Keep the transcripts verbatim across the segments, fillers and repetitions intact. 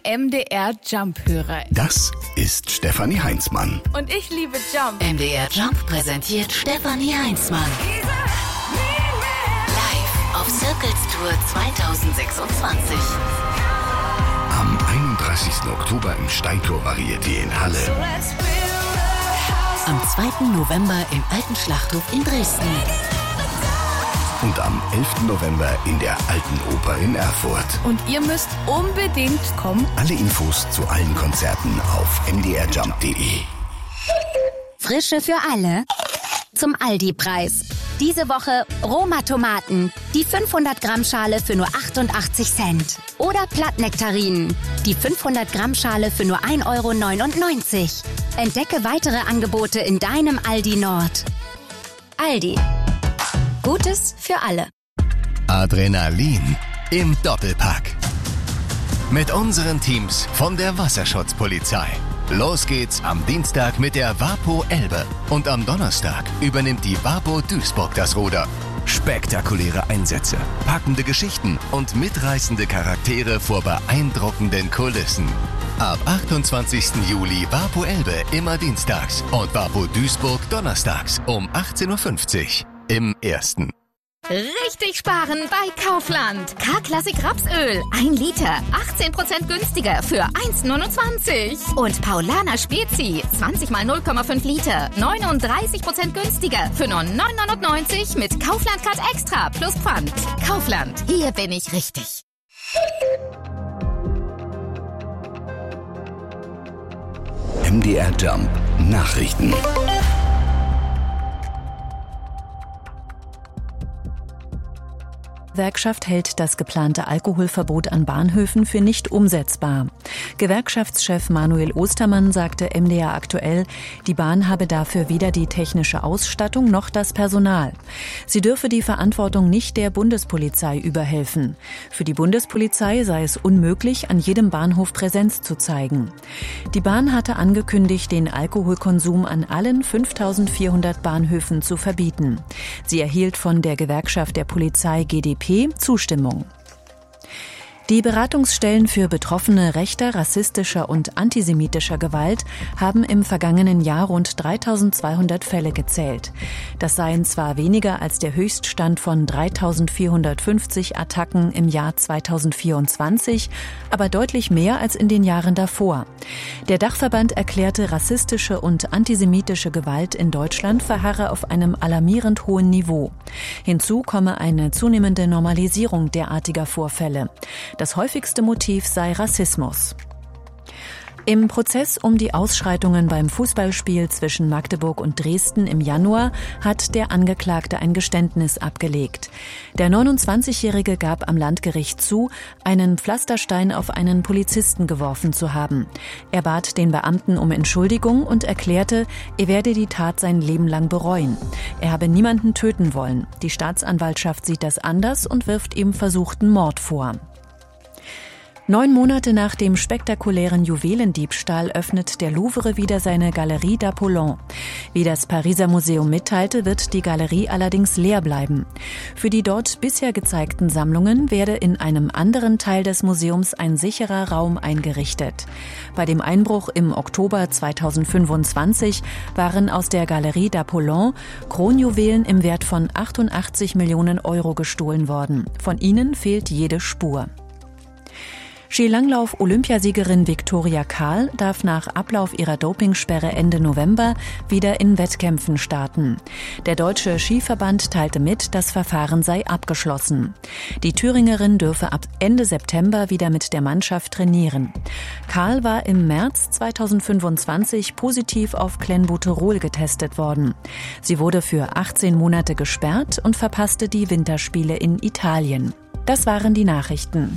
M D R Jump-Hörer. Das ist Stefanie Heinzmann. Und ich liebe Jump. M D R Jump präsentiert Stefanie Heinzmann. Live auf Circles Tour zwanzig sechsundzwanzig. Am einunddreißigsten Oktober im Steintor Varieté in Halle. Am zweiten November im Alten Schlachthof in Dresden. Und am elften November in der Alten Oper in Erfurt. Und ihr müsst unbedingt kommen. Alle Infos zu allen Konzerten auf m d r jump punkt d e. Frische für alle zum Aldi-Preis. Diese Woche Roma-Tomaten, die fünfhundert Gramm Schale für nur achtundachtzig Cent. Oder Plattnektarinen, die fünfhundert Gramm Schale für nur ein Euro neunundneunzig. Entdecke weitere Angebote in deinem Aldi Nord. Aldi. Gutes für alle. Adrenalin im Doppelpack. Mit unseren Teams von der Wasserschutzpolizei. Los geht's am Dienstag mit der Wapo Elbe. Und am Donnerstag übernimmt die Wapo Duisburg das Ruder. Spektakuläre Einsätze, packende Geschichten und mitreißende Charaktere vor beeindruckenden Kulissen. Ab achtundzwanzigsten Juli Wapo Elbe immer dienstags und Wapo Duisburg donnerstags um achtzehn Uhr fünfzig. Im ersten. Richtig sparen bei Kaufland. K-Klassik Rapsöl. Ein Liter. achtzehn Prozent günstiger für eins neunundzwanzig. Und Paulaner Spezi. zwanzig mal null Komma fünf Liter. neununddreißig Prozent günstiger für nur neun neunundneunzig mit Kaufland Card Extra plus Pfand. Kaufland. Hier bin ich richtig. M D R Jump Nachrichten. Gewerkschaft hält das geplante Alkoholverbot an Bahnhöfen für nicht umsetzbar. Gewerkschaftschef Manuel Ostermann sagte M D R aktuell, die Bahn habe dafür weder die technische Ausstattung noch das Personal. Sie dürfe die Verantwortung nicht der Bundespolizei überhelfen. Für die Bundespolizei sei es unmöglich, an jedem Bahnhof Präsenz zu zeigen. Die Bahn hatte angekündigt, den Alkoholkonsum an allen fünftausendvierhundert Bahnhöfen zu verbieten. Sie erhielt von der Gewerkschaft der Polizei G D P Zustimmung. Die Beratungsstellen für Betroffene rechter, rassistischer und antisemitischer Gewalt haben im vergangenen Jahr rund dreitausendzweihundert Fälle gezählt. Das seien zwar weniger als der Höchststand von dreitausendvierhundertfünfzig Attacken im Jahr zweitausendvierundzwanzig, aber deutlich mehr als in den Jahren davor. Der Dachverband erklärte, rassistische und antisemitische Gewalt in Deutschland verharre auf einem alarmierend hohen Niveau. Hinzu komme eine zunehmende Normalisierung derartiger Vorfälle. Das häufigste Motiv sei Rassismus. Im Prozess um die Ausschreitungen beim Fußballspiel zwischen Magdeburg und Dresden im Januar hat der Angeklagte ein Geständnis abgelegt. Der neunundzwanzigjährige gab am Landgericht zu, einen Pflasterstein auf einen Polizisten geworfen zu haben. Er bat den Beamten um Entschuldigung und erklärte, er werde die Tat sein Leben lang bereuen. Er habe niemanden töten wollen. Die Staatsanwaltschaft sieht das anders und wirft ihm versuchten Mord vor. Neun Monate nach dem spektakulären Juwelendiebstahl öffnet der Louvre wieder seine Galerie d'Apollon. Wie das Pariser Museum mitteilte, wird die Galerie allerdings leer bleiben. Für die dort bisher gezeigten Sammlungen werde in einem anderen Teil des Museums ein sicherer Raum eingerichtet. Bei dem Einbruch im Oktober zweitausendfünfundzwanzig waren aus der Galerie d'Apollon Kronjuwelen im Wert von achtundachtzig Millionen Euro gestohlen worden. Von ihnen fehlt jede Spur. Skilanglauf-Olympiasiegerin Viktoria Kahl darf nach Ablauf ihrer Dopingsperre Ende November wieder in Wettkämpfen starten. Der Deutsche Skiverband teilte mit, das Verfahren sei abgeschlossen. Die Thüringerin dürfe ab Ende September wieder mit der Mannschaft trainieren. Kahl war im März zweitausendfünfundzwanzig positiv auf Clenbuterol getestet worden. Sie wurde für achtzehn Monate gesperrt und verpasste die Winterspiele in Italien. Das waren die Nachrichten.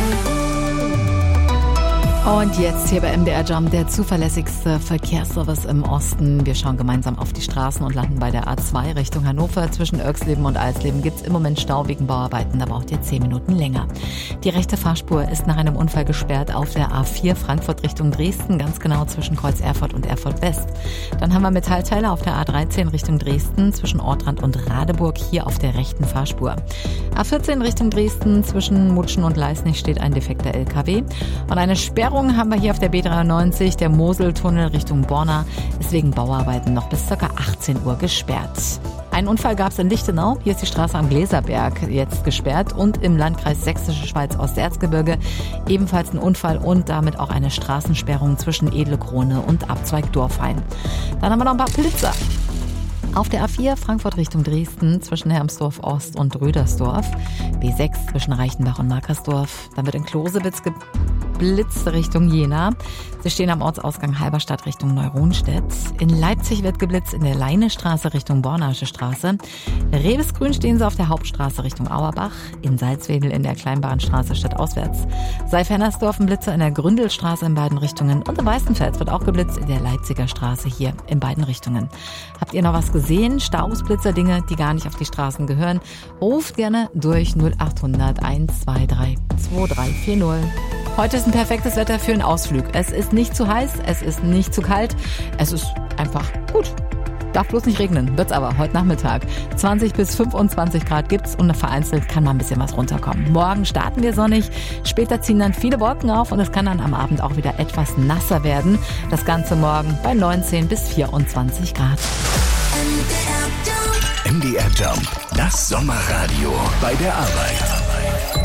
Und jetzt hier bei M D R Jump, der zuverlässigste Verkehrsservice im Osten. Wir schauen gemeinsam auf die Straßen und landen bei der A zwei Richtung Hannover. Zwischen Oerxleben und Alsleben gibt es im Moment Stau wegen Bauarbeiten. Da braucht ihr zehn Minuten länger. Die rechte Fahrspur ist nach einem Unfall gesperrt auf der A vier Frankfurt Richtung Dresden, ganz genau zwischen Kreuz Erfurt und Erfurt West. Dann haben wir Metallteile auf der A dreizehn Richtung Dresden zwischen Ortrand und Radeburg, hier auf der rechten Fahrspur. A vierzehn Richtung Dresden zwischen Mutschen und Leisnig steht ein defekter L K W und eine Sperrung Sperrungen haben wir hier auf der B dreiundneunzig. Der Moseltunnel Richtung Borna ist wegen Bauarbeiten noch bis ca. achtzehn Uhr gesperrt. Einen Unfall gab es in Lichtenau. Hier ist die Straße am Gläserberg jetzt gesperrt. Und im Landkreis Sächsische Schweiz Osterzgebirge ebenfalls ein Unfall und damit auch eine Straßensperrung zwischen Edlekrone und Abzweig Dorfhain. Dann haben wir noch ein paar Blitzer. Auf der A vier Frankfurt Richtung Dresden zwischen Hermsdorf Ost und Rödersdorf. B sechs zwischen Reichenbach und Markersdorf. Dann wird in Klosewitz geblitzt Richtung Jena. Sie stehen am Ortsausgang Halberstadt Richtung Neuronstedt. In Leipzig wird geblitzt in der Leinestraße Richtung Bornasche Straße. Rebesgrün stehen sie auf der Hauptstraße Richtung Auerbach. In Salzwedel in der Kleinbahnstraße stadtauswärts. Seifernersdorf ein Blitzer in der Gründelstraße in beiden Richtungen. Und in Weißenfels wird auch geblitzt in der Leipziger Straße hier in beiden Richtungen. Habt ihr noch was gesehen? Staus, Blitzer, Dinge, die gar nicht auf die Straßen gehören? Ruft gerne durch null achthundert eins zwei drei zwei drei vier null. Heute ist ein perfektes Wetter für einen Ausflug. Es ist nicht zu heiß, es ist nicht zu kalt, es ist einfach gut. Darf bloß nicht regnen, wird's aber heute Nachmittag. zwanzig bis fünfundzwanzig Grad gibt's und vereinzelt kann mal ein bisschen was runterkommen. Morgen starten wir sonnig, später ziehen dann viele Wolken auf und es kann dann am Abend auch wieder etwas nasser werden. Das Ganze morgen bei neunzehn bis vierundzwanzig Grad. M D R Jump, das Sommerradio bei der Arbeit.